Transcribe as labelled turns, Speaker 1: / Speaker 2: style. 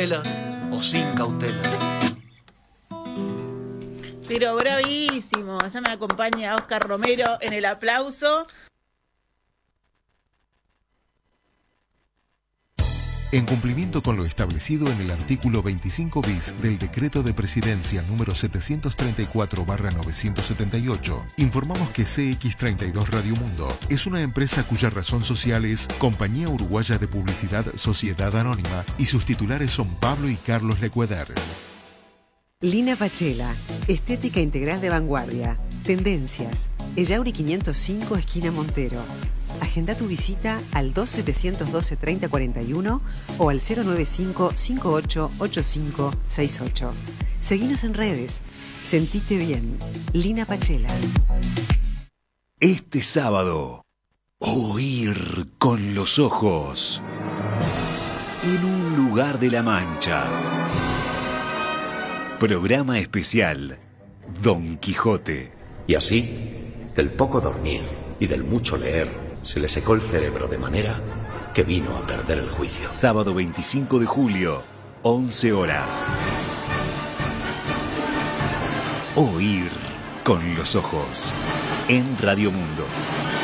Speaker 1: cautela o sin cautela.
Speaker 2: Pero bravísimo, ya me acompaña Oscar Romero en el aplauso.
Speaker 3: En cumplimiento con lo establecido en el artículo 25 bis del Decreto de Presidencia número 734/978, informamos que CX32 Radio Mundo es una empresa cuya razón social es Compañía Uruguaya de Publicidad Sociedad Anónima y sus titulares son Pablo y Carlos Lecueder.
Speaker 4: Lina Pachela, estética integral de vanguardia, tendencias, Ellauri 505 esquina Montero. Agenda tu visita al 2712-3041 o al 095-588568. Seguinos en redes. Sentite bien. Lina Pachela.
Speaker 5: Este sábado, oír con los ojos. En un lugar de la Mancha. Programa especial Don Quijote.
Speaker 6: Y así, del poco dormir y del mucho leer, se le secó el cerebro de manera que vino a perder el juicio.
Speaker 5: Sábado 25 de julio, 11 horas. Oír con los ojos. En Radio Mundo.